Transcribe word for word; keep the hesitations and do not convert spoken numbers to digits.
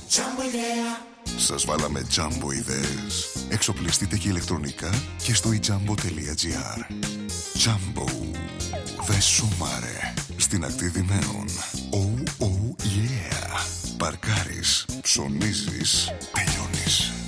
Σας βάλαμε Jumbo ιδέες. Εξοπλιστείτε και ηλεκτρονικά και στο e jumbo τελεία gr. Jumbo. Δε σумάρε. Στην ακτή Δημαίων. Oh, oh, yeah. Παρκάρεις, ψωνίζεις, τελειώνεις.